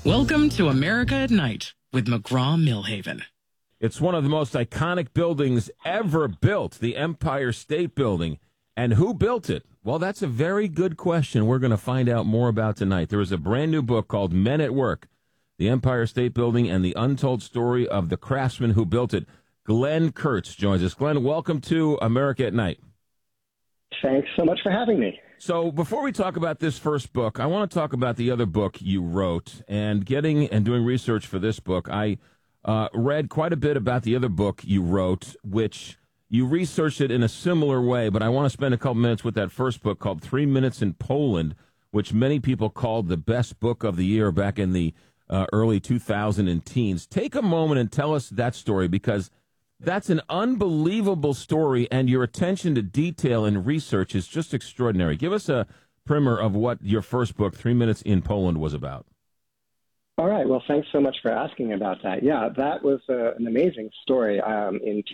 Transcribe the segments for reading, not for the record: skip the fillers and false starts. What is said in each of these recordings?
Welcome to America at Night with McGraw-Millhaven. It's one of the most iconic buildings ever built, the Empire State Building. And who built it? Well, that's a very good question we're going to find out more about tonight. There is a brand new book called Men at Work, the Empire State Building and the Untold Story of the Craftsmen Who Built It. Glenn Kurtz joins us. Glenn, welcome to America at Night. Thanks so much for having me. So before we talk about this first book, I want to talk about the other book you wrote. And doing research for this book, I read quite a bit about the other book you wrote, which you researched it in a similar way. But I want to spend a couple minutes with that first book called 3 Minutes in Poland, which many people called the best book of the year back in the early 2000 teens. Take a moment and tell us that story, because that's an unbelievable story, and your attention to detail and research is just extraordinary. Give us a primer of what your first book, 3 Minutes in Poland, was about. All right. Well, thanks so much for asking about that. Yeah, that was an amazing story. In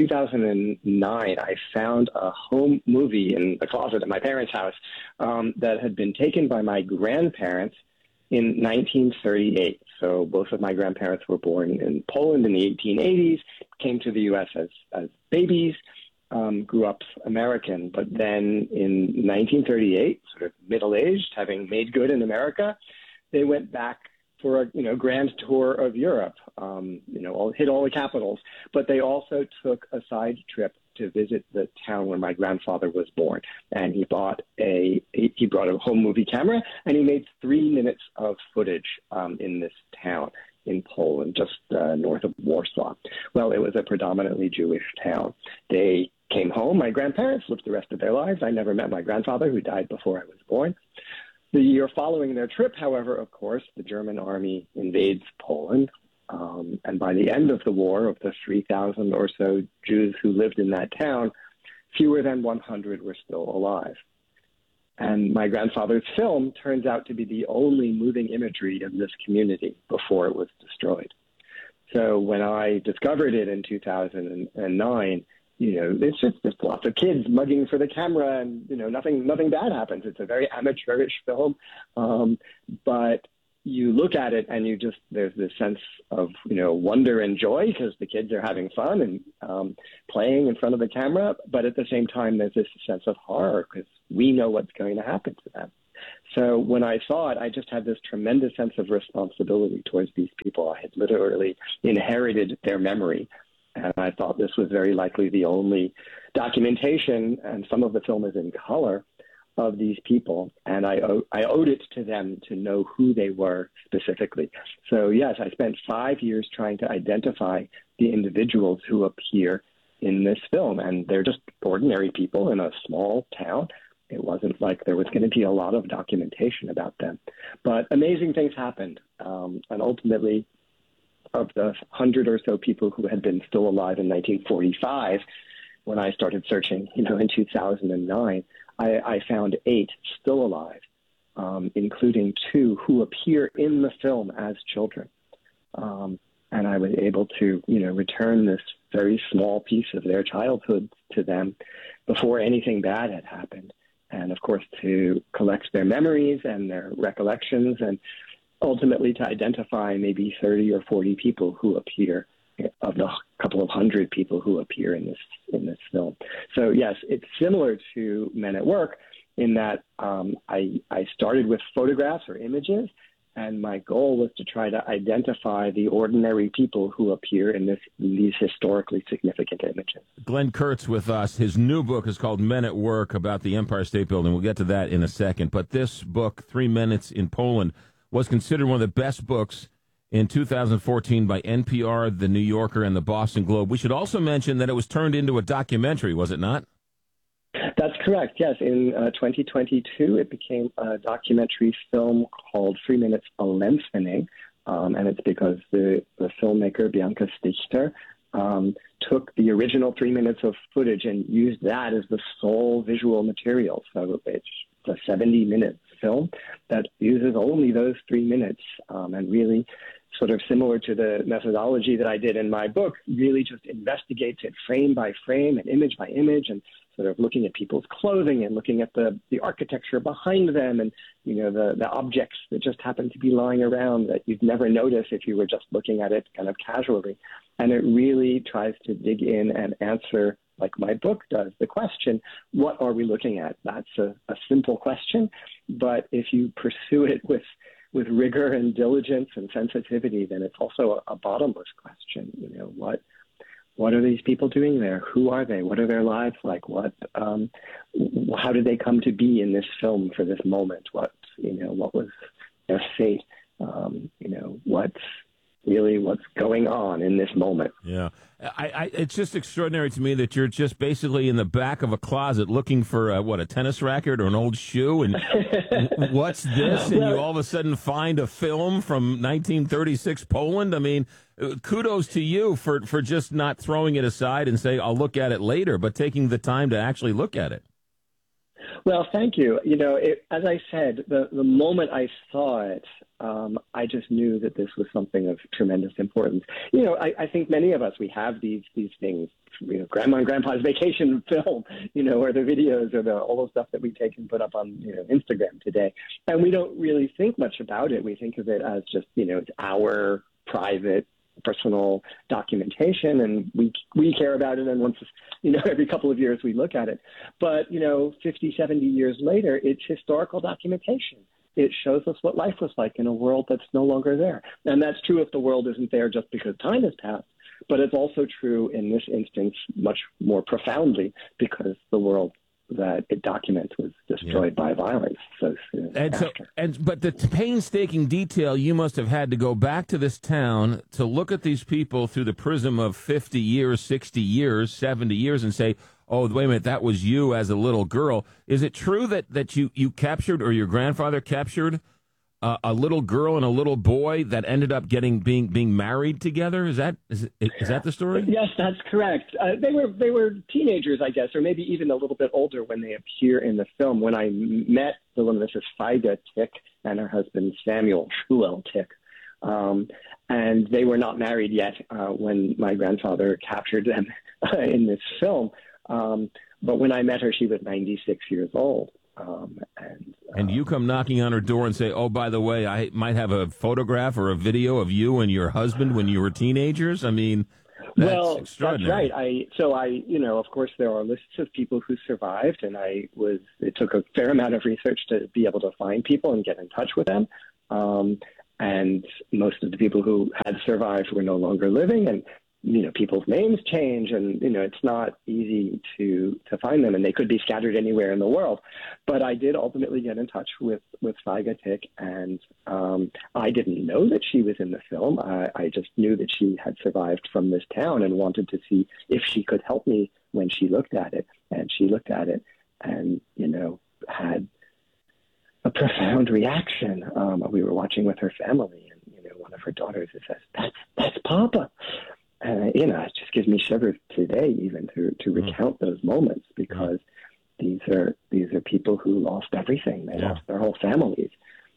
2009, I found a home movie in the closet at my parents' house that had been taken by my grandparents in 1938. So both of my grandparents were born in Poland in the 1880s, came to the U.S. as babies, grew up American. But then in 1938, sort of middle-aged, having made good in America, they went back for a grand tour of Europe, hit all the capitals. But they also took a side trip to visit the town where my grandfather was born. And he brought a home movie camera, and he made 3 minutes of footage in this town in Poland, just north of Warsaw. Well, it was a predominantly Jewish town. They came home. My grandparents lived the rest of their lives. I never met my grandfather, who died before I was born. The year following their trip, however, of course, the German army invades Poland. And by the end of the war, of the 3,000 or so Jews who lived in that town, fewer than 100 were still alive. And my grandfather's film turns out to be the only moving imagery of this community before it was destroyed. So when I discovered it in 2009, it's just lots of kids mugging for the camera, and nothing bad happens. It's a very amateurish film, but you look at it and there's this sense of wonder and joy because the kids are having fun and playing in front of the camera, but at the same time there's this sense of horror because we know what's going to happen to them. So when I saw it, I just had this tremendous sense of responsibility towards these people. I had literally inherited their memory. And I thought this was very likely the only documentation, and some of the film is in color, of these people. And I owed it to them to know who they were specifically. So, yes, I spent 5 years trying to identify the individuals who appear in this film. And they're just ordinary people in a small town. It wasn't like there was going to be a lot of documentation about them. But amazing things happened. And ultimately, of the 100 or so people who had been still alive in 1945, when I started searching, in 2009, I found 8 still alive, including 2 who appear in the film as children. And I was able to, return this very small piece of their childhood to them before anything bad had happened. And, of course, to collect their memories and their recollections, and ultimately to identify maybe 30 or 40 people who appear, of the couple of hundred people who appear in this film. So yes, it's similar to Men at Work in that I started with photographs or images, and my goal was to try to identify the ordinary people who appear in these historically significant images. Glenn Kurtz with us. His new book is called Men at Work, about the Empire State Building. We'll get to that in a second. But this book, 3 Minutes in Poland, was considered one of the best books in 2014 by NPR, The New Yorker, and the Boston Globe. We should also mention that it was turned into a documentary, was it not? That's correct, yes. In 2022, it became a documentary film called 3 Minutes a Lensthening, and it's because the filmmaker, Bianca Stichter, took the original 3 minutes of footage and used that as the sole visual material. So it's a 70-minute film that uses only those 3 minutes and really sort of similar to the methodology that I did in my book, really just investigates it frame by frame and image by image, and sort of looking at people's clothing and looking at the architecture behind them, and the objects that just happen to be lying around that you'd never notice if you were just looking at it kind of casually. And it really tries to dig in and answer, like my book does, the question, what are we looking at? That's a simple question, but if you pursue it with rigor and diligence and sensitivity, then it's also a bottomless question. What are these people doing there? Who are they? What are their lives like? How did they come to be in this film for this moment? What was their fate? What's going on in this moment? Yeah. It's just extraordinary to me that you're just basically in the back of a closet looking for a tennis racket or an old shoe, and what's this? And you all of a sudden find a film from 1936 Poland. I mean, kudos to you for just not throwing it aside and say, I'll look at it later, but taking the time to actually look at it. Well, thank you. As I said, the moment I saw it, I just knew that this was something of tremendous importance. I think many of us, we have these things, Grandma and Grandpa's vacation film, or the videos or all the stuff that we take and put up on, Instagram today. And we don't really think much about it. We think of it as just, it's our private, personal documentation, and we care about it, and once every couple of years we look at it. But 50, 70 years later, it's historical documentation. It shows us what life was like in a world that's no longer there. And that's true if the world isn't there just because time has passed, but it's also true in this instance much more profoundly because the world that it documents was destroyed by violence so soon after. But the painstaking detail, you must have had to go back to this town to look at these people through the prism of 50 years, 60 years, 70 years and say, oh, wait a minute, that was you as a little girl. Is it true that you captured, or your grandfather captured, a little girl and a little boy that ended up being married together? Is that the story? Yes, that's correct. They were teenagers, I guess, or maybe even a little bit older when they appear in the film. When I met the woman, this is Feiga Tick and her husband Samuel Shmuel Tick, and they were not married yet when my grandfather captured them in this film. But when I met her, she was 96 years old. And you come knocking on her door and say, oh, by the way, I might have a photograph or a video of you and your husband when you were teenagers. I mean, that's extraordinary. That's right. Of course, there are lists of people who survived, and it took a fair amount of research to be able to find people and get in touch with them. And most of the people who had survived were no longer living, and people's names change, and it's not easy to find them, and they could be scattered anywhere in the world. But I did ultimately get in touch with Feiga Tick, and I didn't know that she was in the film. I just knew that she had survived from this town and wanted to see if she could help me when she looked at it. And she looked at it and had a profound reaction. We were watching with her family, and one of her daughters says, "That's Papa." It just gives me shivers today, even to recount those moments, because these are people who lost everything. They lost their whole families.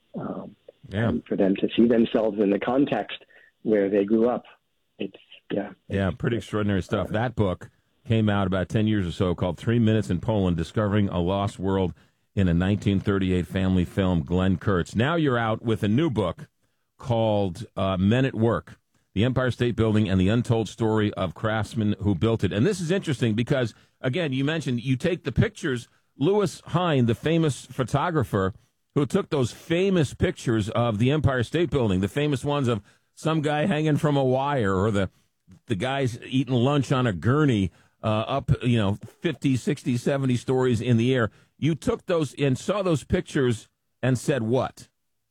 And for them to see themselves in the context where they grew up, it's pretty extraordinary stuff. That book came out about 10 years or so, called 3 Minutes in Poland, Discovering a Lost World in a 1938 Family Film, Glenn Kurtz. Now you're out with a new book called Men at Work, the Empire State Building and the Untold Story of Craftsmen Who Built It. And this is interesting because, again, you mentioned you take the pictures. Louis Hine, the famous photographer who took those famous pictures of the Empire State Building, the famous ones of some guy hanging from a wire or the guys eating lunch on a gurney up, 50, 60, 70 stories in the air. You took those and saw those pictures and said what?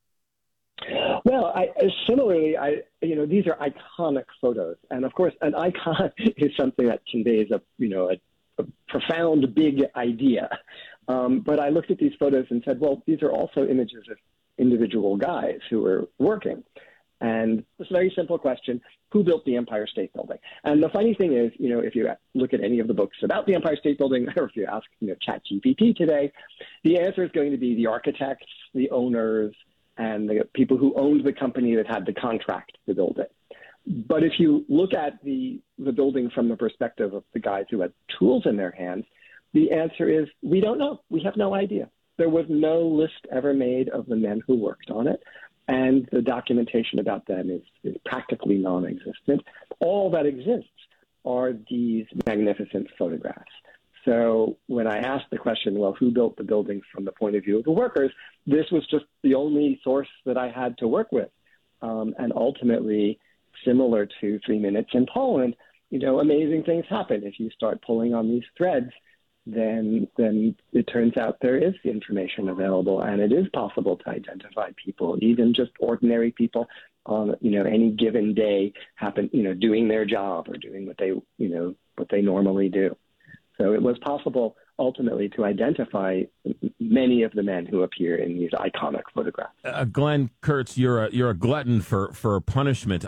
Well, similarly, these are iconic photos, and of course, an icon is something that conveys a profound, big idea. But I looked at these photos and said, well, these are also images of individual guys who were working. And it's a very simple question: who built the Empire State Building? And the funny thing is, if you look at any of the books about the Empire State Building, or if you ask, ChatGPT today, the answer is going to be the architects, the owners, and the people who owned the company that had the contract to build it. But if you look at the building from the perspective of the guys who had tools in their hands, the answer is we don't know. We have no idea. There was no list ever made of the men who worked on it, and the documentation about them is practically non-existent. All that exists are these magnificent photographs. So when I asked the question, well, who built the building from the point of view of the workers, this was just the only source that I had to work with. And ultimately, similar to 3 Minutes in Poland, amazing things happen. If you start pulling on these threads, then it turns out there is information available, and it is possible to identify people, even just ordinary people on any given day doing their job or doing what they normally do. So it was possible ultimately to identify many of the men who appear in these iconic photographs. Glenn Kurtz, you're a glutton for punishment.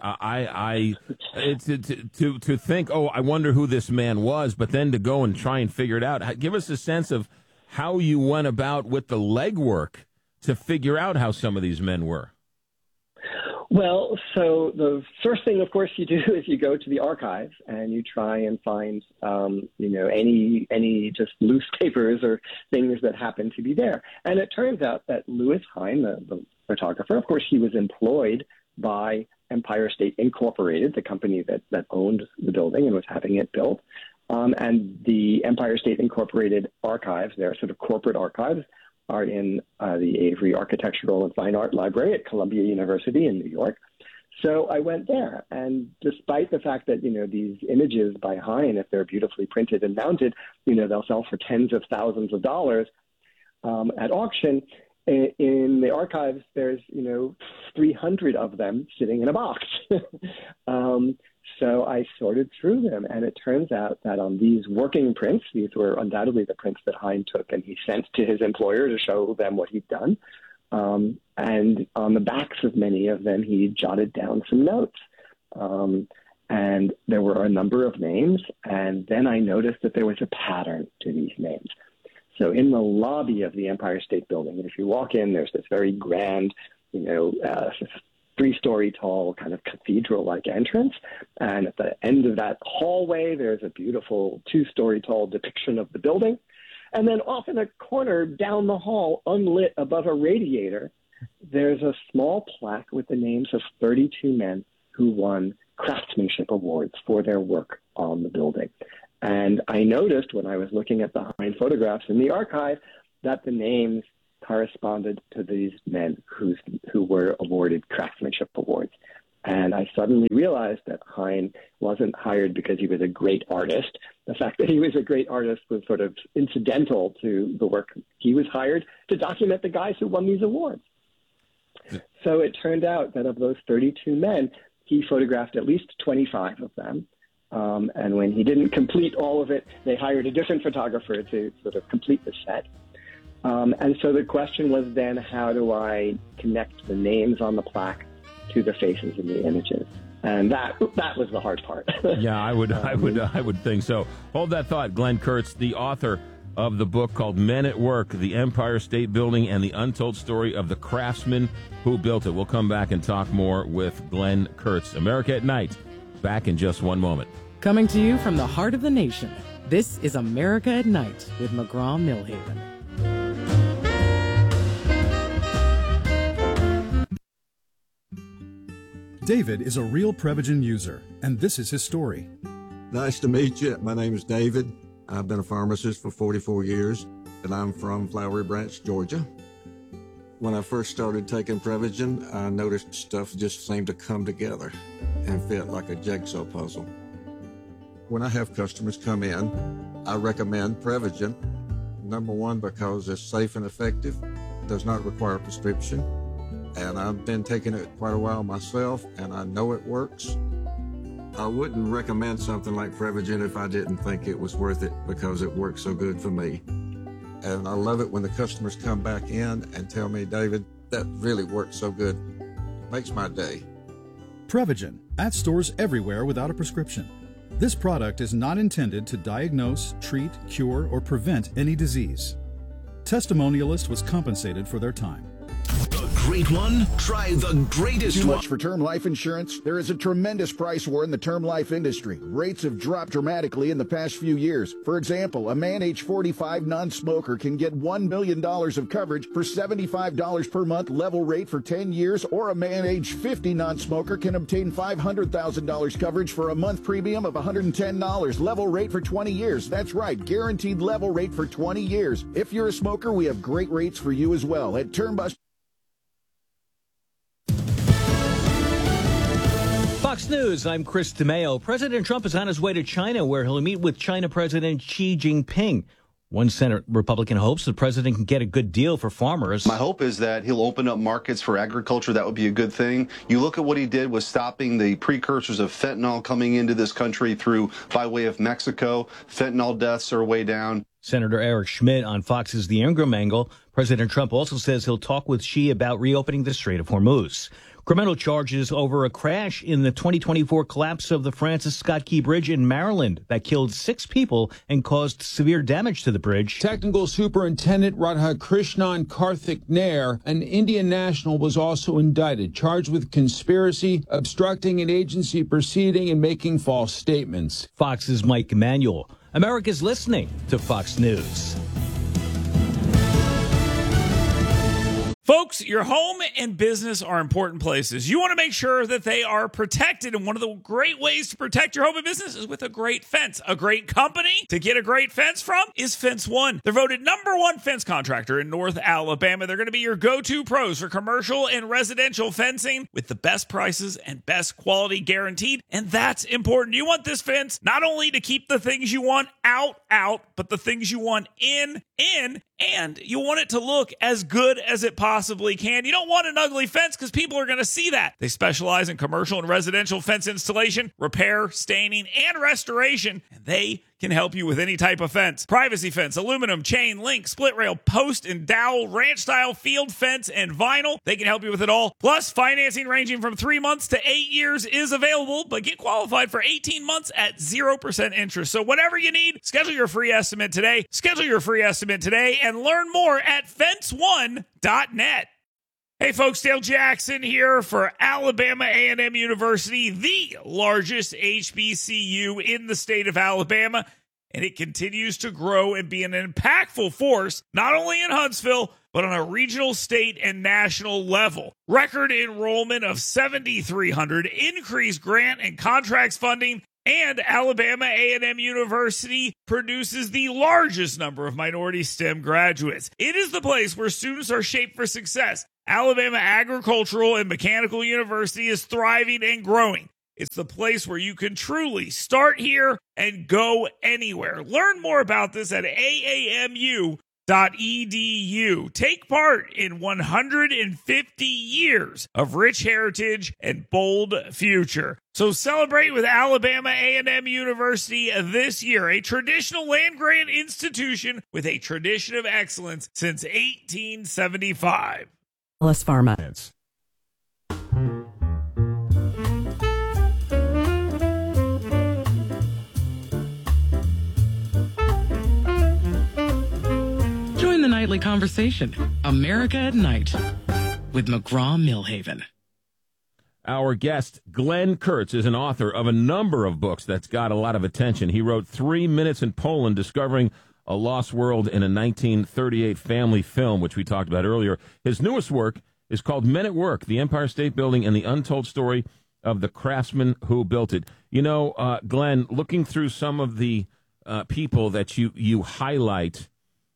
To think, I wonder who this man was, but then to go and try and figure it out. Give us a sense of how you went about with the legwork to figure out how some of these men were. Well, so the first thing, of course, you do is you go to the archives and you try and find, any just loose papers or things that happen to be there. And it turns out that Louis Hine, the photographer, of course, he was employed by Empire State Incorporated, the company that owned the building and was having it built. And the Empire State Incorporated archives, their sort of corporate archives, are in the Avery Architectural and Fine Art Library at Columbia University in New York. So I went there, and despite the fact that, these images by Hine, if they're beautifully printed and mounted, they'll sell for tens of thousands of dollars at auction, in the archives, there's, 300 of them sitting in a box. So I sorted through them, and it turns out that on these working prints, these were undoubtedly the prints that Hine took and he sent to his employer to show them what he'd done. And on the backs of many of them, he jotted down some notes. And there were a number of names, and then I noticed that there was a pattern to these names. So in the lobby of the Empire State Building, if you walk in, there's this very grand, 3-story tall kind of cathedral-like entrance. And at the end of that hallway, there's a beautiful 2-story tall depiction of the building. And then off in a corner down the hall, unlit above a radiator, there's a small plaque with the names of 32 men who won craftsmanship awards for their work on the building. And I noticed when I was looking at the Hine photographs in the archive that the names corresponded to these men who were awarded craftsmanship awards. And I suddenly realized that Hine wasn't hired because he was a great artist. The fact that he was a great artist was sort of incidental to the work. He was hired to document the guys who won these awards. So it turned out that of those 32 men, he photographed at least 25 of them. And when he didn't complete all of it, they hired a different photographer to sort of complete the set. And so the question was then, how do I connect the names on the plaque to the faces in the images? And that was the hard part. Yeah, I would think so. Hold that thought. Glenn Kurtz, the author of the book called Men at Work, the Empire State Building and the Untold Story of the Craftsmen Who Built It. We'll come back and talk more with Glenn Kurtz. America at Night, back in just one moment. Coming to you from the heart of the nation, this is America at Night with McGraw-Milhaven. David is a real Prevagen user, and this is his story. Nice to meet you. My name is David. I've been a pharmacist for 44 years, and I'm from Flowery Branch, Georgia. When I first started taking Prevagen, I noticed stuff just seemed to come together and fit like a jigsaw puzzle. When I have customers come in, I recommend Prevagen. Number one, because it's safe and effective, does not require a prescription, and I've been taking it quite a while myself, and I know it works. I wouldn't recommend something like Prevagen if I didn't think it was worth it, because it works so good for me. And I love it when the customers come back in and tell me, David, that really works so good. Makes my day. Prevagen, at stores everywhere without a prescription. This product is not intended to diagnose, treat, cure, or prevent any disease. Testimonialist was compensated for their time. The great one? Try the greatest Too one. much for term life insurance? There is a tremendous price war in the term life industry. Rates have dropped dramatically in the past few years. For example, a man age 45 non-smoker can get $1 million of coverage for $75 per month level rate for 10 years, or a man age 50 non-smoker can obtain $500,000 coverage for a month premium of $110 level rate for 20 years. That's right, guaranteed level rate for 20 years. If you're a smoker, we have great rates for you as well at TermBuster. Fox News, I'm Chris DeMeo. President Trump is on his way to China, where he'll meet with China President Xi Jinping. One Senate Republican hopes the president can get a good deal for farmers. My hope is that he'll open up markets for agriculture. That would be a good thing. You look at what he did with stopping the precursors of fentanyl coming into this country by way of Mexico. Fentanyl deaths are way down. Senator Eric Schmidt on Fox's The Ingram Angle. President Trump also says he'll talk with Xi about reopening the Strait of Hormuz. Criminal charges over a crash in the 2024 collapse of the Francis Scott Key Bridge in Maryland that killed 6 people and caused severe damage to the bridge. Technical Superintendent Radhakrishnan Karthik Nair, an Indian national, was also indicted, charged with conspiracy, obstructing an agency proceeding, and making false statements. Fox's Mike Emanuel. America's listening to Fox News. Folks, your home and business are important places. You want to make sure that they are protected, and one of the great ways to protect your home and business is with a great fence. A great company to get a great fence from is Fence One. They're voted #1 fence contractor in North Alabama. They're going to be your go-to pros for commercial and residential fencing with the best prices and best quality guaranteed, and that's important. You want this fence not only to keep the things you want out, but the things you want in, and you want it to look as good as it possibly can. You don't want an ugly fence because people are going to see that. They specialize in commercial and residential fence installation, repair, staining, and restoration, and they can help you with any type of fence. Privacy fence, aluminum, chain, link, split rail, post and dowel, ranch style, field fence, and vinyl. They can help you with it all. Plus, financing ranging from 3 months to 8 years is available, but get qualified for 18 months at 0% interest. So whatever you need, schedule your free estimate today. Schedule your free estimate today and learn more at fence1.net. Hey folks, Dale Jackson here for Alabama A&M University, the largest HBCU in the state of Alabama, and it continues to grow and be an impactful force, not only in Huntsville, but on a regional, state, and national level. Record enrollment of 7,300, increased grant and contracts funding, and Alabama A&M University produces the largest number of minority STEM graduates. It is the place where students are shaped for success. Alabama Agricultural and Mechanical University is thriving and growing. It's the place where you can truly start here and go anywhere. Learn more about this at AAMU.edu. Take part in 150 years of rich heritage and bold future. So celebrate with Alabama A&M University this year, a traditional land-grant institution with a tradition of excellence since 1875. Alice Pharma. Join the nightly conversation, America at Night, with McGraw-Milhaven. Our guest, Glenn Kurtz, is an author of a number of books that's got a lot of attention. He wrote 3 Minutes in Poland, Discovering a Lost World in a 1938 Family Film, which we talked about earlier. His newest work is called Men at Work, the Empire State Building and the Untold Story of the Craftsmen Who Built It. You know, Glenn, looking through some of the people that you highlight,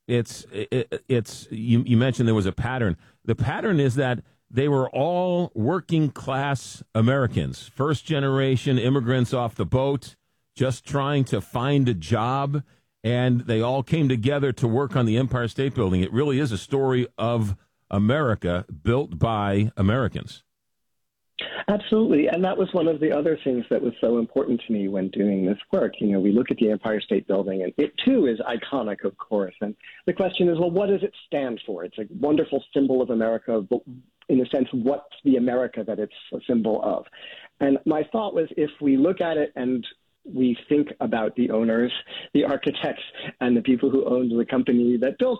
you mentioned there was a pattern. The pattern is that they were all working class Americans, first generation immigrants off the boat, just trying to find a job, and they all came together to work on the Empire State Building. It really is a story of America built by Americans. Absolutely. And that was one of the other things that was so important to me when doing this work. You know, we look at the Empire State Building, and it too is iconic, of course. And the question is, well, what does it stand for? It's a wonderful symbol of America, but in a sense, what's the America that it's a symbol of? And my thought was, if we look at it and we think about the owners, the architects, and the people who owned the company that built it,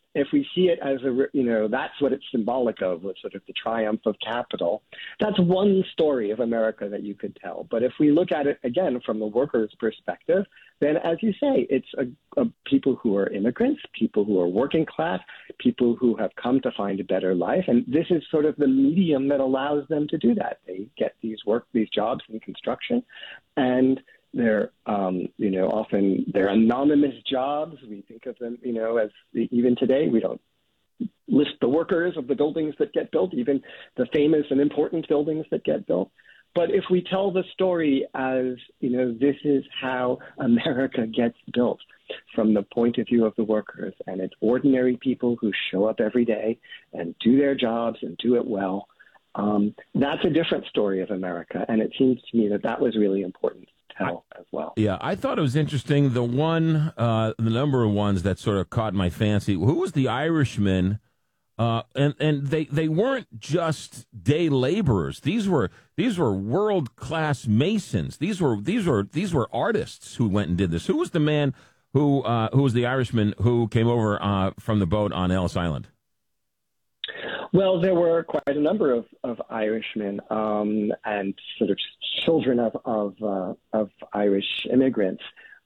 if we see it as that's what it's symbolic of, was sort of the triumph of capital. That's one story of America that you could tell. But if we look at it again from the workers' perspective, then as you say, it's people who are immigrants, people who are working class, people who have come to find a better life. And this is sort of the medium that allows them to do that. They get these jobs in construction, and they're, often they're anonymous jobs. We think of them, as even today, we don't list the workers of the buildings that get built, even the famous and important buildings that get built. But if we tell the story as, this is how America gets built from the point of view of the workers, and it's ordinary people who show up every day and do their jobs and do it well, that's a different story of America. And it seems to me that was really important to tell as well. Yeah, I thought it was interesting. The number of ones that sort of caught my fancy. Who was the Irishman? And they weren't just day laborers. These were world class masons. These were artists who went and did this. Who was the man who was the Irishman who came over from the boat on Ellis Island? Well, there were quite a number of Irishmen and sort of children of Irish immigrants.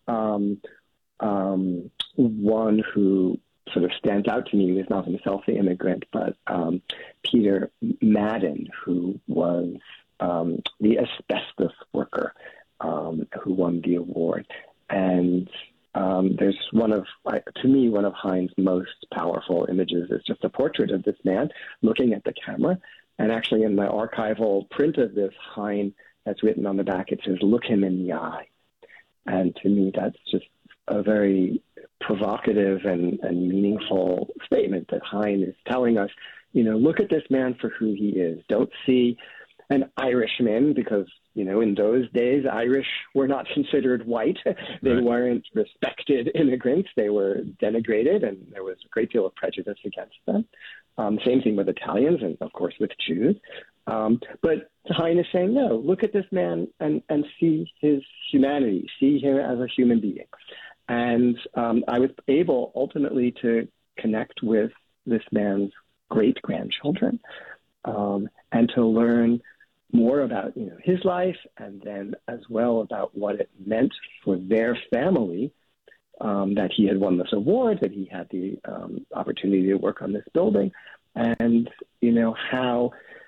One who sort of stands out to me was not himself the immigrant, but Peter Madden, who was the asbestos worker who won the award. And there's one of Hine's most powerful images is just a portrait of this man looking at the camera. And actually in the archival print of this, Hine has written on the back, it says, "Look him in the eye." And to me, that's just a very provocative and meaningful statement that Hine is telling us, look at this man for who he is. Don't see an Irishman because, in those days, Irish were not considered white. They weren't respected immigrants. They were denigrated, and there was a great deal of prejudice against them. Same thing with Italians and, of course, with Jews. But Hine is saying, no, look at this man and see his humanity, see him as a human being. And I was able ultimately to connect with this man's great-grandchildren and to learn more about his life, and then as well about what it meant for their family that he had won this award, that he had the opportunity to work on this building, and how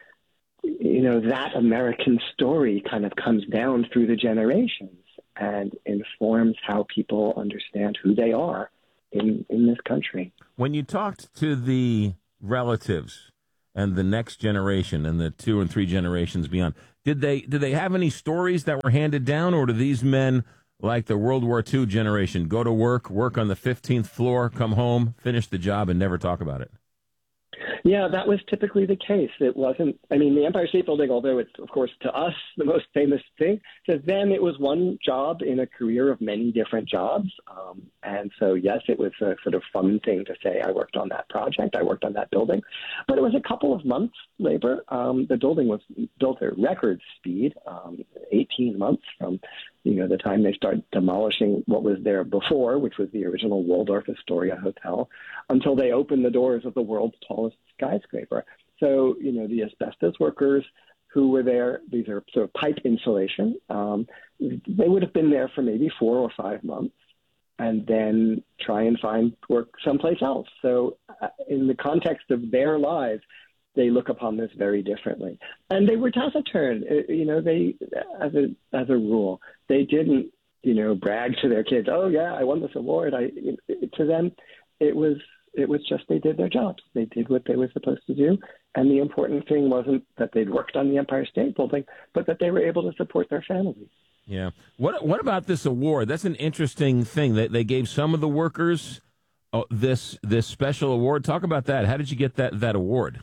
that American story kind of comes down through the generations and informs how people understand who they are in this country. When you talked to the relatives and the next generation and the 2 and 3 generations beyond, did they have any stories that were handed down, or do these men, like the World War II generation, go to work on the 15th floor, come home, finish the job, and never talk about it? Yeah, that was typically the case. It wasn't, the Empire State Building, although it's, of course, to us, the most famous thing, to them it was one job in a career of many different jobs. And so, yes, it was a sort of fun thing to say, I worked on that project, I worked on that building. But it was a couple of months labor. The building was built at record speed, 18 months from the time they started demolishing what was there before, which was the original Waldorf Astoria Hotel, until they opened the doors of the world's tallest skyscraper. So, the asbestos workers who were there, these are sort of pipe insulation, they would have been there for maybe 4 or 5 months and then try and find work someplace else. So in the context of their lives, they look upon this very differently. And they were taciturn, they, as a rule, they didn't, brag to their kids, oh yeah, I won this award. To them, it was just they did their jobs. They did what they were supposed to do. And the important thing wasn't that they'd worked on the Empire State Building, but that they were able to support their families. Yeah. What about this award? That's an interesting thing. They gave some of the workers this special award. Talk about that. How did you get that award?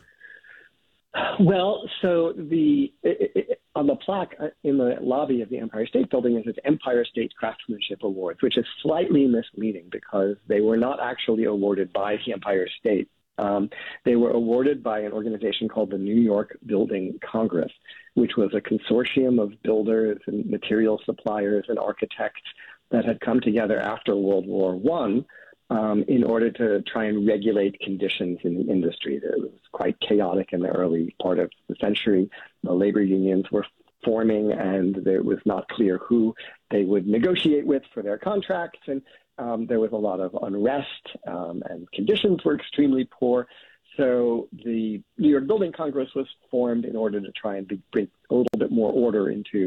Well, so on the plaque in the lobby of the Empire State Building is its Empire State Craftsmanship Awards, which is slightly misleading because they were not actually awarded by the Empire State. They were awarded by an organization called the New York Building Congress, which was a consortium of builders and material suppliers and architects that had come together after World War I in order to try and regulate conditions in the industry. It was quite chaotic in the early part of the century. The labor unions were forming, and it was not clear who they would negotiate with for their contracts, and there was a lot of unrest, and conditions were extremely poor. So the New York Building Congress was formed in order to try and bring a little bit more order into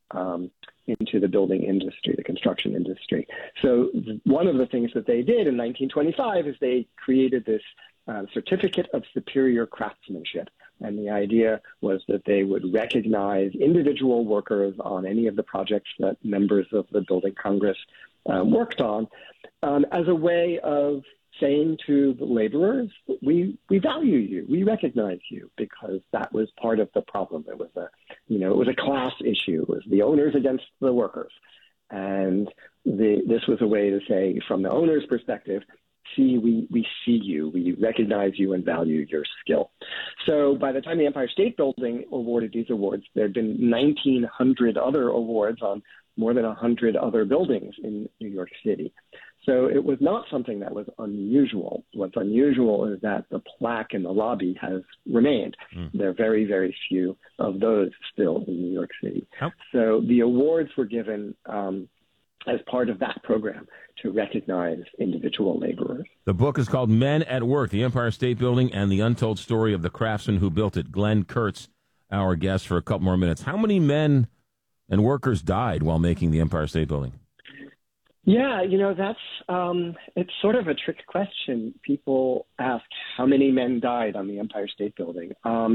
the building industry, the construction industry. So one of the things that they did in 1925 is they created this Certificate of Superior Craftsmanship. And the idea was that they would recognize individual workers on any of the projects that members of the Building Congress worked on as a way of saying to the laborers, we value you, we recognize you, because that was part of the problem. It was a class issue. It was the owners against the workers. And this was a way to say, from the owner's perspective, we see you, we recognize you and value your skill. So by the time the Empire State Building awarded these awards, there had been 1,900 other awards on more than 100 other buildings in New York City. So it was not something that was unusual. What's unusual is that the plaque in the lobby has remained. There are very, very few of those still in New York City. Oh. So the awards were given as part of that program to recognize individual laborers. The book is called Men at Work, the Empire State Building and the Untold Story of the Craftsman Who Built It. Glenn Kurtz, our guest for a couple more minutes. How many men and workers died while making the Empire State Building? Yeah, that's it's sort of a trick question. People ask how many men died on the Empire State Building.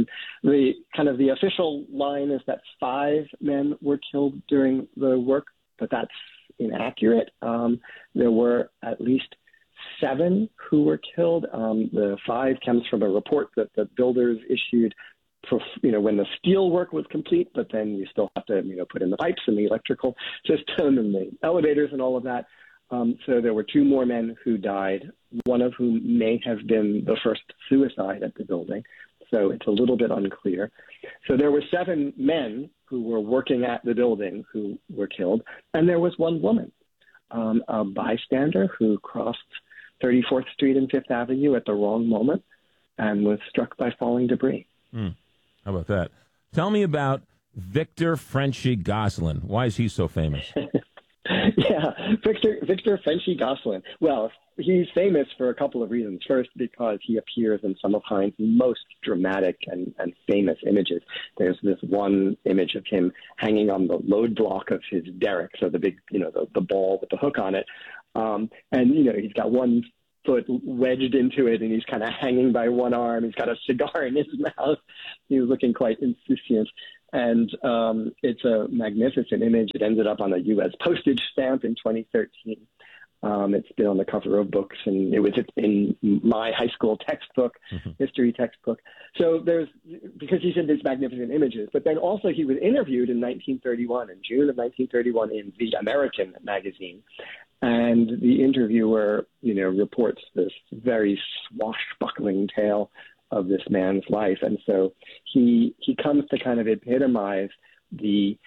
The official line is that 5 men were killed during the work, but that's inaccurate. There were at least 7 who were killed. The 5 comes from a report that the builders issued for, when the steel work was complete, but then you still have to, put in the pipes and the electrical system and the elevators and all of that. So there were 2 more men who died, one of whom may have been the first suicide at the building. So it's a little bit unclear. So there were 7 men who were working at the building who were killed, and there was 1 woman, a bystander who crossed 34th Street and 5th Avenue at the wrong moment and was struck by falling debris. How about that? Tell me about Victor Frenchy Gosselin. Why is he so famous? Yeah, Victor Frenchy Gosselin. Well, he's famous for a couple of reasons. First, because he appears in some of Hein's most dramatic and famous images. There's this one image of him hanging on the load block of his derrick, so the big, the ball with the hook on it. And, he's got one foot wedged into it, and he's kind of hanging by one arm. He's got a cigar in his mouth. He was looking quite insouciant. And it's a magnificent image. It ended up on a U.S. postage stamp in 2013. It's been on the cover of books, and it was in my high school textbook, history textbook. So because he's in these magnificent images, but then also he was interviewed in 1931, in June of 1931, in The American magazine. And the interviewer, reports this very swashbuckling tale of this man's life. And so he comes to kind of epitomize the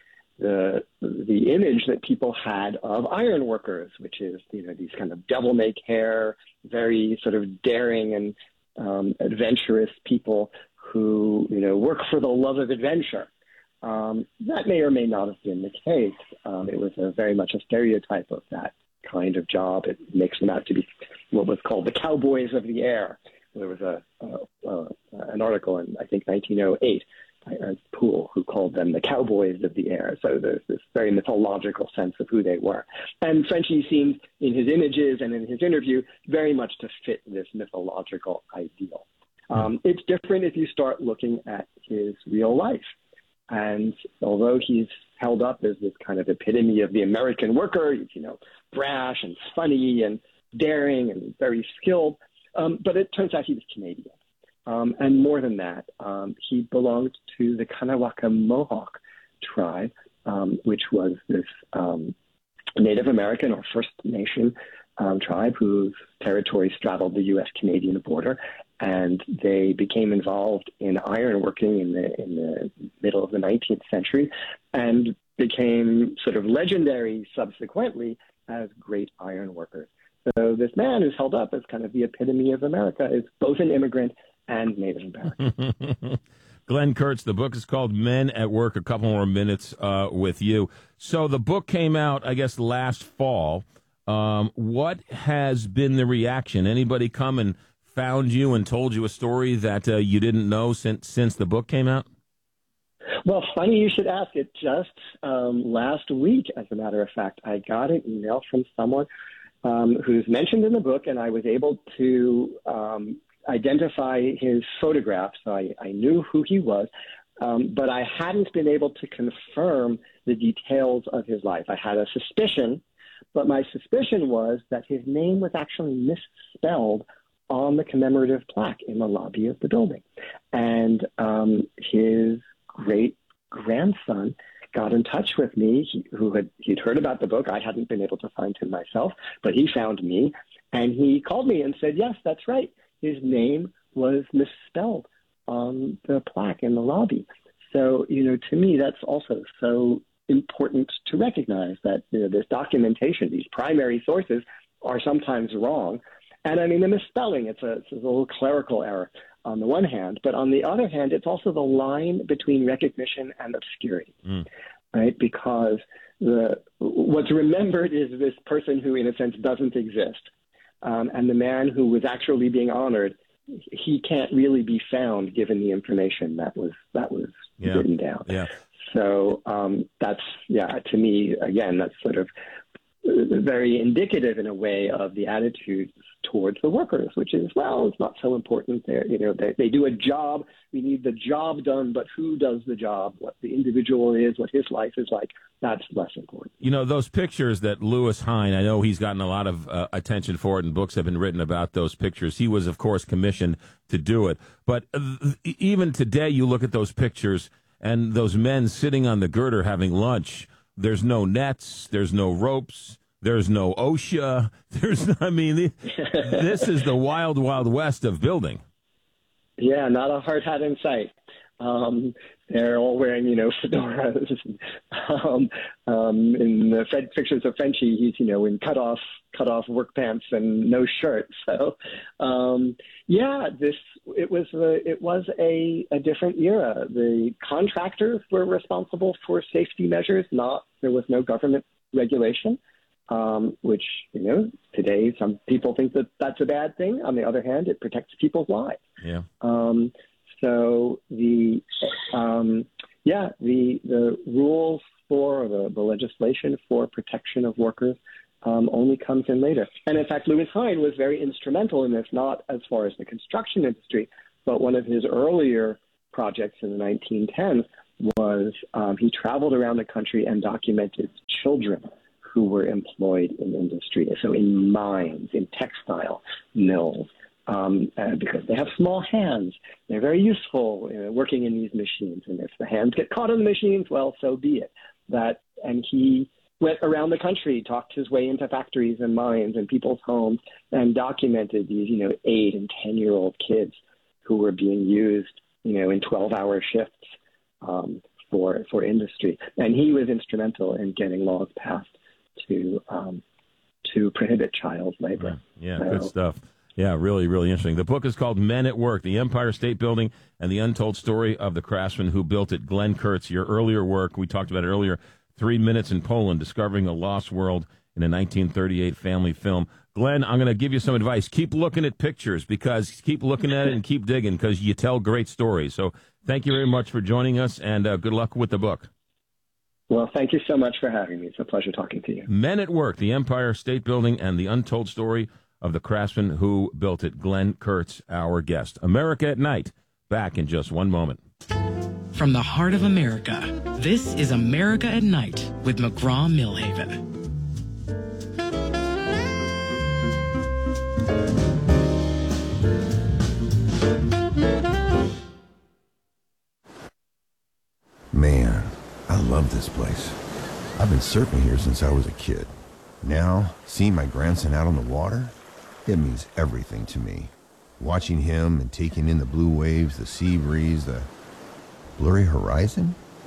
image that people had of iron workers, which is, these kind of devil-may-care, very sort of daring and adventurous people who, work for the love of adventure. That may or may not have been the case. It was very much a stereotype of that kind of job. It makes them out to be what was called the cowboys of the air. There was an article in, I think, 1908 by Ernst Poole, who called them the cowboys of the air. So there's this very mythological sense of who they were. And Frenchy seems, in his images and in his interview, very much to fit this mythological ideal. It's different if you start looking at his real life. And although he's held up as this kind of epitome of the American worker, he's, brash and funny and daring and very skilled, but it turns out he was Canadian. And more than that, he belonged to the Kanawaka Mohawk tribe, which was this Native American or First Nation tribe whose territory straddled the U.S.-Canadian border. And they became involved in ironworking in the middle of the 19th century and became sort of legendary subsequently as great iron workers. So this man who's held up as kind of the epitome of America is both an immigrant and Native American. Glenn Kurtz, the book is called Men at Work. A couple more minutes with you. So the book came out, I guess, last fall. What has been the reaction? Anybody come and found you and told you a story that you didn't know since the book came out? Well, funny you should ask. It just last week, as a matter of fact, I got an email from someone who's mentioned in the book, and I was able to identify his photograph, so I knew who he was, but I hadn't been able to confirm the details of his life. I had a suspicion, but my suspicion was that his name was actually misspelled on the commemorative plaque in the lobby of the building. And his great-grandson got in touch with me, he'd heard about the book. I hadn't been able to find him myself, but he found me, and he called me and said, yes, that's right. His name was misspelled on the plaque in the lobby. So, to me, that's also so important to recognize that this documentation, these primary sources, are sometimes wrong. And I mean, the misspelling, it's a little clerical error on the one hand, but on the other hand, it's also the line between recognition and obscurity, right? Because what's remembered is this person who, in a sense, doesn't exist. And the man who was actually being honored, he can't really be found given the information that was written down. Yeah. So that's, to me, again, that's sort of very indicative in a way of the attitude towards the workers, which is, well, it's not so important. They do a job. We need the job done, but who does the job? What the individual is, what his life is like, that's less important. Those pictures that Louis Hine, I know he's gotten a lot of attention for it, and books have been written about those pictures. He was, of course, commissioned to do it. But even today, you look at those pictures and those men sitting on the girder having lunch. There's no nets. There's no ropes. There's no OSHA. This is the wild, wild west of building. Yeah, not a hard hat in sight. They're all wearing, fedoras. In the pictures of Frenchie, he's, in cut off work pants and no shirt. So, it was a different era. The contractors were responsible for safety measures. There was no government regulation. Which, today some people think that that's a bad thing. On the other hand, it protects people's lives. Yeah. So the rules for the legislation for protection of workers only comes in later. And in fact, Louis Hine was very instrumental in this, not as far as the construction industry, but one of his earlier projects in the 1910s was he traveled around the country and documented children who were employed in industry, so in mines, in textile mills, because they have small hands. They're very useful working in these machines, and if the hands get caught in the machines, well, so be it. And he went around the country, talked his way into factories and mines and people's homes, and documented these, 8 and 10-year-old kids who were being used, in 12-hour shifts for industry. And he was instrumental in getting laws passed to prohibit child labor. Yeah, good stuff. Yeah, really, really interesting. The book is called Men at Work, the Empire State Building and the Untold Story of the Craftsman Who Built It. Glenn Kurtz, your earlier work, we talked about it earlier, 3 Minutes in Poland, Discovering a Lost World in a 1938 family film. Glenn, I'm going to give you some advice. Keep looking at pictures, because keep looking at it and keep digging, because you tell great stories. So thank you very much for joining us, and good luck with the book. Well, thank you so much for having me. It's a pleasure talking to you. Men at Work, the Empire State Building and the Untold Story of the Craftsman Who Built It. Glenn Kurtz, our guest. America at Night, back in just one moment. From the heart of America, this is America at Night with McGraw-Milhaven. Man, I love this place. I've been surfing here since I was a kid. Now, seeing my grandson out on the water, it means everything to me. Watching him and taking in the blue waves, the sea breeze, the blurry horizon.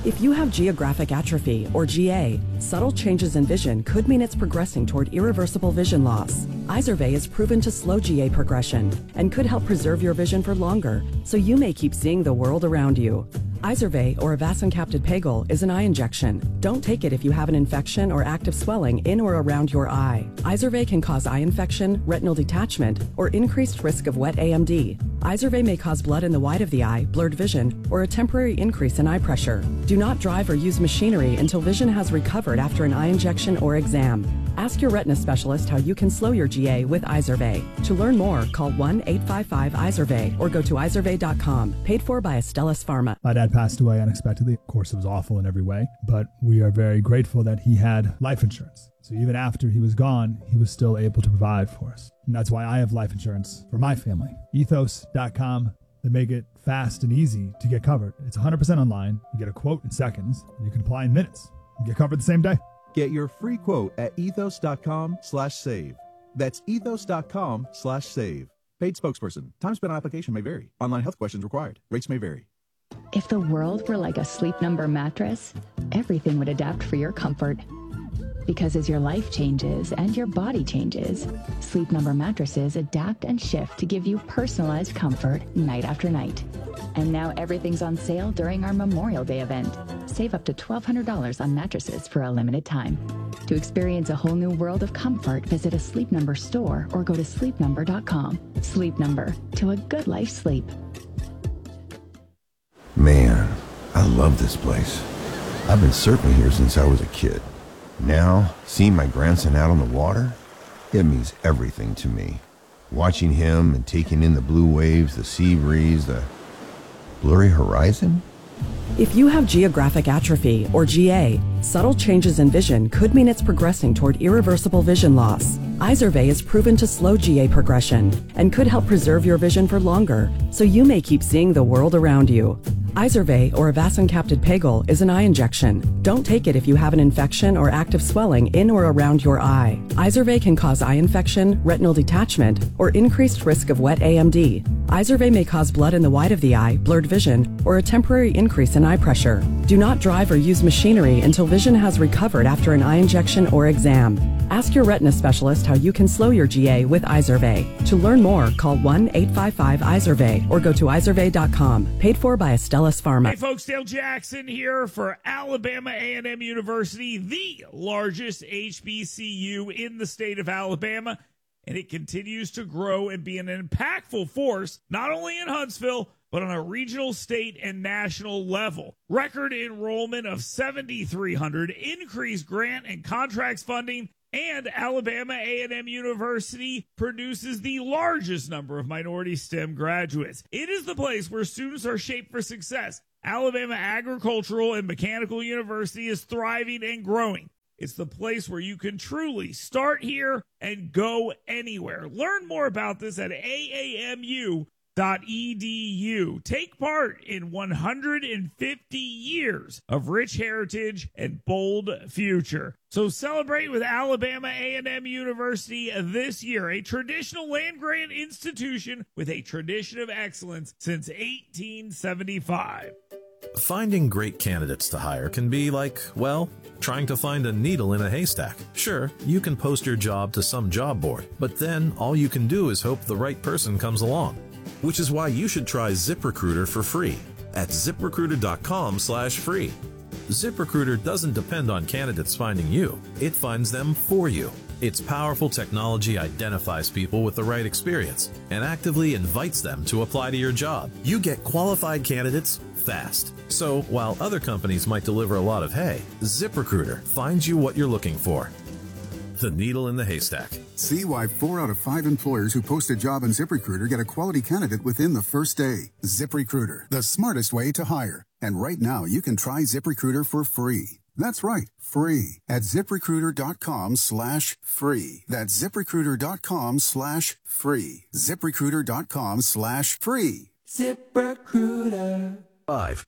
If you have geographic atrophy, or GA, subtle changes in vision could mean it's progressing toward irreversible vision loss. Izervay is proven to slow GA progression and could help preserve your vision for longer, so you may keep seeing the world around you. Izervay, or avacincaptad pegol, is an eye injection. Don't take it if you have an infection or active swelling in or around your eye. Izervay can cause eye infection, retinal detachment, or increased risk of wet AMD. Izervay may cause blood in the white of the eye, blurred vision, or a temporary increase in eye pressure. Do not drive or use machinery until vision has recovered after an eye injection or exam. Ask your retina specialist how you can slow your GA with Izervay. To learn more, call 1-855-IZERVAY or go to izervay.com. Paid for by Astellas Pharma. My dad passed away unexpectedly. Of course, it was awful in every way, but we are very grateful that he had life insurance. So even after he was gone, he was still able to provide for us. And that's why I have life insurance for my family. Ethos.com. They make it fast and easy to get covered. It's 100% online. You get a quote in seconds. And you can apply in minutes. You get covered the same day. Get your free quote at ethos.com/save. That's ethos.com/save. Paid spokesperson. Time spent on application may vary. Online health questions required. Rates may vary. If the world were like a Sleep Number mattress, everything would adapt for your comfort. Because as your life changes and your body changes, Sleep Number mattresses adapt and shift to give you personalized comfort night after night. And now everything's on sale during our Memorial Day event. Save up to $1,200 on mattresses for a limited time. To experience a whole new world of comfort, visit a Sleep Number store or go to sleepnumber.com. Sleep Number, to a good life's sleep. Man, I love this place. I've been surfing here since I was a kid. Now, seeing my grandson out on the water, it means everything to me. Watching him and taking in the blue waves, the sea breeze, the blurry horizon. If you have geographic atrophy, or GA, subtle changes in vision could mean it's progressing toward irreversible vision loss. Izervay is proven to slow GA progression and could help preserve your vision for longer, so you may keep seeing the world around you. Izervay, or avacincaptad pegol, is an eye injection. Don't take it if you have an infection or active swelling in or around your eye. Izervay can cause eye infection, retinal detachment, or increased risk of wet AMD. Izervay may cause blood in the white of the eye, blurred vision, or a temporary increase in eye pressure. Do not drive or use machinery until vision has recovered after an eye injection or exam. Ask your retina specialist how you can slow your GA with Izervay. To learn more, call 1-855-IZERVAY or go to izervay.com. Paid for by Astellas Pharma. Hey folks, Dale Jackson here for Alabama A&M University, the largest HBCU in the state of Alabama, and it continues to grow and be an impactful force, not only in Huntsville, but on a regional, state, and national level. Record enrollment of 7,300, increased grant and contracts funding, and Alabama A&M University produces the largest number of minority STEM graduates. It is the place where students are shaped for success. Alabama Agricultural and Mechanical University is thriving and growing. It's the place where you can truly start here and go anywhere. Learn more about this at AAMU.edu. Take part in 150 years of rich heritage and bold future. So celebrate with Alabama A&M University this year, a traditional land-grant institution with a tradition of excellence since 1875. Finding great candidates to hire can be like, well, trying to find a needle in a haystack. Sure, you can post your job to some job board, but then all you can do is hope the right person comes along. Which is why you should try ZipRecruiter for free at ZipRecruiter.com/free. ZipRecruiter doesn't depend on candidates finding you. It finds them for you. Its powerful technology identifies people with the right experience and actively invites them to apply to your job. You get qualified candidates fast. So while other companies might deliver a lot of hay, ZipRecruiter finds you what you're looking for. The needle in the haystack. See why 4 out of 5 employers who post a job on ZipRecruiter get a quality candidate within the first day. ZipRecruiter, the smartest way to hire. And right now, you can try ZipRecruiter for free. That's right, free at ZipRecruiter.com/free. That's ZipRecruiter.com/free. ZipRecruiter.com/free. ZipRecruiter. 5.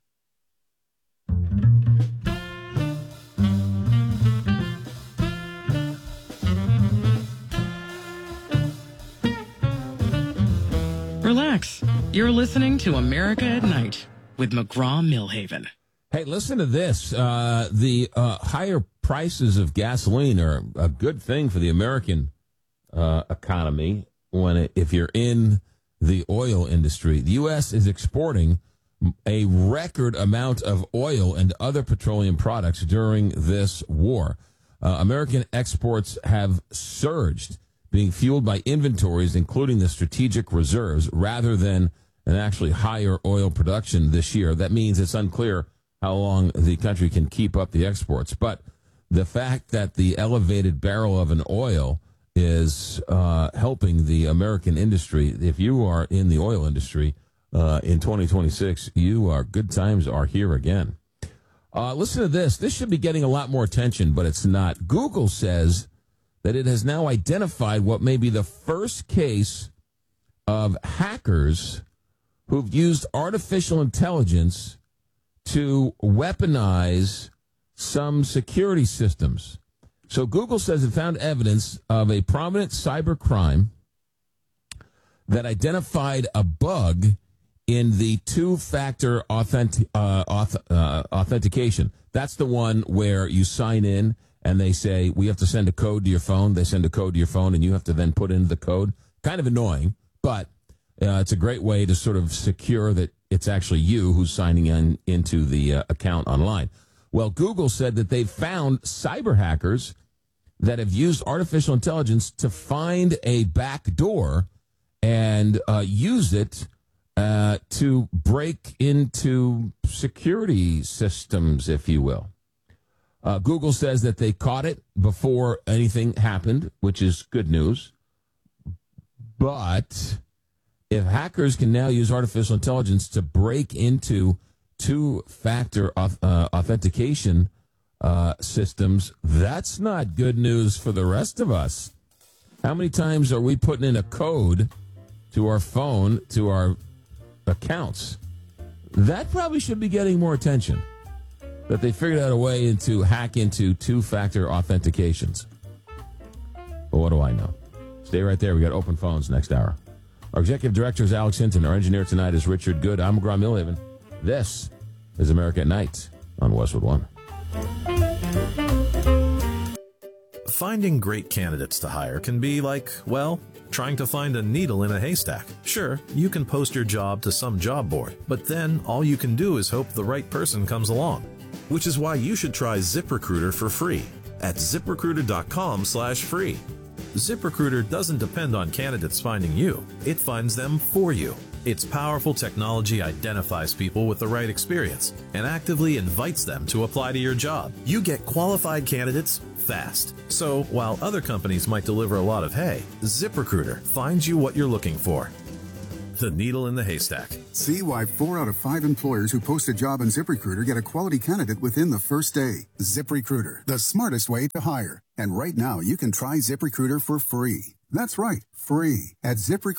Relax. You're listening to America at Night with McGraw-Milhaven. Hey, listen to this. The higher prices of gasoline are a good thing for the American economy if you're in the oil industry. The U.S. is exporting a record amount of oil and other petroleum products during this war. American exports have surged, being fueled by inventories, including the strategic reserves, rather than an actually higher oil production this year. That means it's unclear how long the country can keep up the exports. But the fact that the elevated barrel of an oil is helping the American industry, if you are in the oil industry in 2026, good times are here again. Listen to this. This should be getting a lot more attention, but it's not. Google says that it has now identified what may be the first case of hackers who've used artificial intelligence to weaponize some security systems. So Google says it found evidence of a prominent cyber crime that identified a bug in the two-factor authentication. That's the one where you sign in and they say, we have to send a code to your phone. They send a code to your phone and you have to then put in the code. Kind of annoying, but it's a great way to sort of secure that it's actually you who's signing into the account online. Well, Google said that they've found cyber hackers that have used artificial intelligence to find a back door and use it to break into security systems, if you will. Google says that they caught it before anything happened, which is good news. But if hackers can now use artificial intelligence to break into two-factor authentication systems, that's not good news for the rest of us. How many times are we putting in a code to our phone, to our accounts? That probably should be getting more attention, that they figured out a way to hack into two-factor authentications. But what do I know? Stay right there. We got open phones next hour. Our executive director is Alex Hinton. Our engineer tonight is Richard Good. I'm McGraw Millhaven. This is America at Night on Westwood One. Finding great candidates to hire can be like, well, trying to find a needle in a haystack. Sure, you can post your job to some job board, but then all you can do is hope the right person comes along. Which is why you should try ZipRecruiter for free at ZipRecruiter.com/free. ZipRecruiter doesn't depend on candidates finding you. It finds them for you. Its powerful technology identifies people with the right experience and actively invites them to apply to your job. You get qualified candidates fast. So while other companies might deliver a lot of hay, ZipRecruiter finds you what you're looking for. The needle in the haystack. See why 4 out of 5 employers who post a job on ZipRecruiter get a quality candidate within the first day. ZipRecruiter, the smartest way to hire. And right now, you can try ZipRecruiter for free. That's right, free at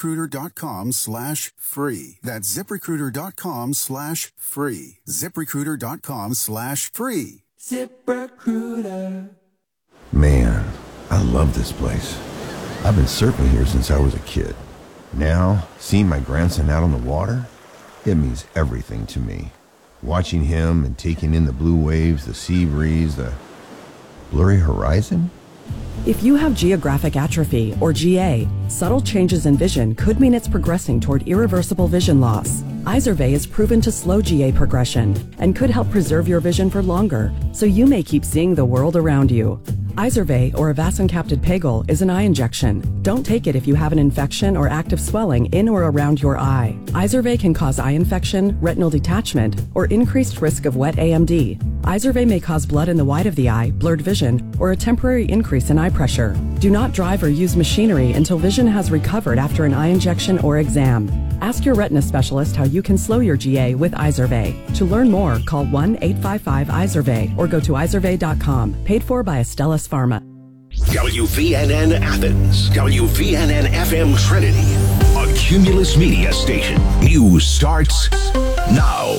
ZipRecruiter.com/free. That's ZipRecruiter.com/free. ZipRecruiter.com/free. ZipRecruiter. Man, I love this place. I've been surfing here since I was a kid. Now, seeing my grandson out on the water, it means everything to me. Watching him and taking in the blue waves, the sea breeze, the blurry horizon. If you have geographic atrophy, or GA, subtle changes in vision could mean it's progressing toward irreversible vision loss. Izervay is proven to slow GA progression and could help preserve your vision for longer, so you may keep seeing the world around you. Izervay, or avacincaptad pegol, is an eye injection. Don't take it if you have an infection or active swelling in or around your eye. Izervay can cause eye infection, retinal detachment, or increased risk of wet AMD. Izervay may cause blood in the white of the eye, blurred vision, or a temporary increase in eye pressure. Do not drive or use machinery until vision has recovered after an eye injection or exam. Ask your retina specialist how you can slow your GA with Izervay. To learn more, call 1-855-IZERVAY or go to izervay.com. Paid for by Astellas Pharma. WVNN Athens, WVNN FM Trinity, a Cumulus Media station. News starts now.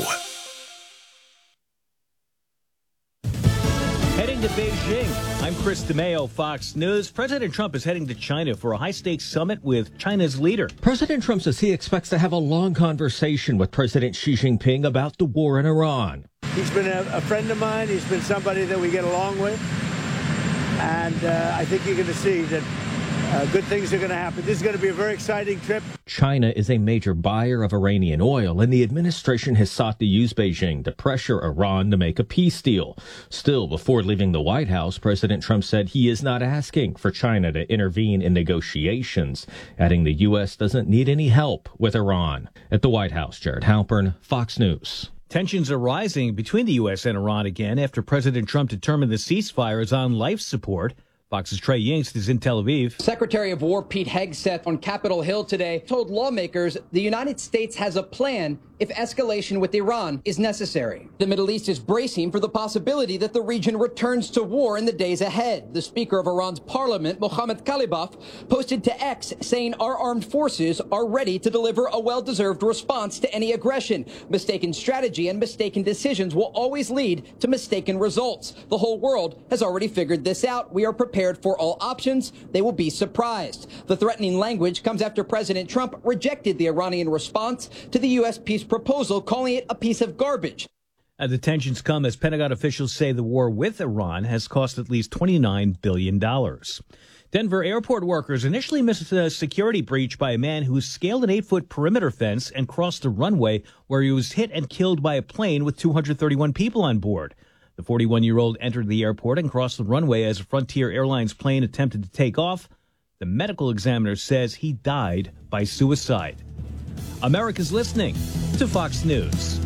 Heading to Beijing, I'm Chris DeMeo, Fox News. President Trump is heading to China for a high-stakes summit with China's leader. President Trump says he expects to have a long conversation with President Xi Jinping about the war in Iran. He's been a friend of mine. He's been somebody that we get along with. And I think you're going to see that good things are going to happen. This is going to be a very exciting trip. China is a major buyer of Iranian oil, and the administration has sought to use Beijing to pressure Iran to make a peace deal. Still, before leaving the White House, President Trump said he is not asking for China to intervene in negotiations, adding the U.S. doesn't need any help with Iran. At the White House, Jared Halpern, Fox News. Tensions are rising between the U.S. and Iran again after President Trump determined the ceasefire is on life support. Fox's Trey Yingst is in Tel Aviv. Secretary of War Pete Hegseth on Capitol Hill today told lawmakers the United States has a plan if escalation with Iran is necessary. The Middle East is bracing for the possibility that the region returns to war in the days ahead. The Speaker of Iran's parliament, Mohammad Khalibaf, posted to X saying our armed forces are ready to deliver a well-deserved response to any aggression. Mistaken strategy and mistaken decisions will always lead to mistaken results. The whole world has already figured this out. We are prepared for all options. They will be surprised. The threatening language comes after President Trump rejected the Iranian response to the U.S. peace proposal, calling it a piece of garbage. The tensions come as Pentagon officials say the war with Iran has cost at least $29 billion. Denver airport workers initially missed a security breach by a man who scaled an 8-foot perimeter fence and crossed the runway, where he was hit and killed by a plane with 231 people on board. The 41-year-old entered the airport and crossed the runway as a Frontier Airlines plane attempted to take off. The medical examiner says he died by suicide. America's listening to Fox News.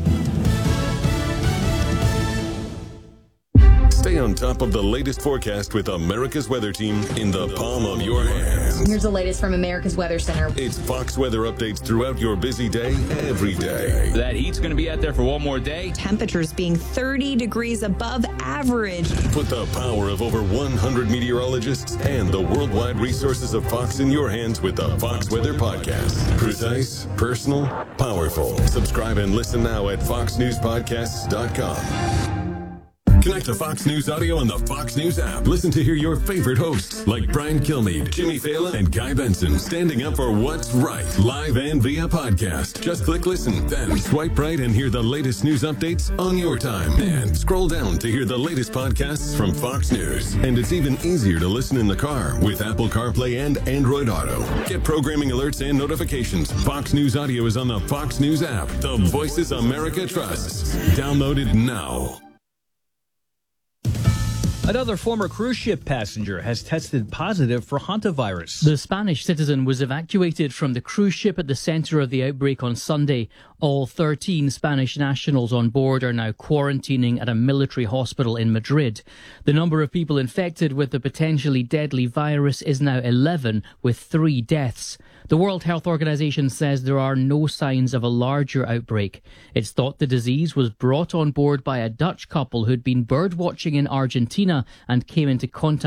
Stay on top of the latest forecast with America's Weather Team in the palm of your hands. Here's the latest from America's Weather Center. It's Fox weather updates throughout your busy day, every day. That heat's going to be out there for one more day. Temperatures being 30 degrees above average. Put the power of over 100 meteorologists and the worldwide resources of Fox in your hands with the Fox Weather Podcast. Precise, personal, powerful. Subscribe and listen now at foxnewspodcasts.com. Connect to Fox News Audio on the Fox News app. Listen to hear your favorite hosts like Brian Kilmeade, Jimmy Fallon, and Guy Benson standing up for what's right, live and via podcast. Just click listen, then swipe right and hear the latest news updates on your time. And scroll down to hear the latest podcasts from Fox News. And it's even easier to listen in the car with Apple CarPlay and Android Auto. Get programming alerts and notifications. Fox News Audio is on the Fox News app. The voices America trusts. Download it now. Another former cruise ship passenger has tested positive for hantavirus. The Spanish citizen was evacuated from the cruise ship at the center of the outbreak on Sunday. All 13 Spanish nationals on board are now quarantining at a military hospital in Madrid. The number of people infected with the potentially deadly virus is now 11, with 3 deaths. The World Health Organization says there are no signs of a larger outbreak. It's thought the disease was brought on board by a Dutch couple who'd been bird watching in Argentina and came into contact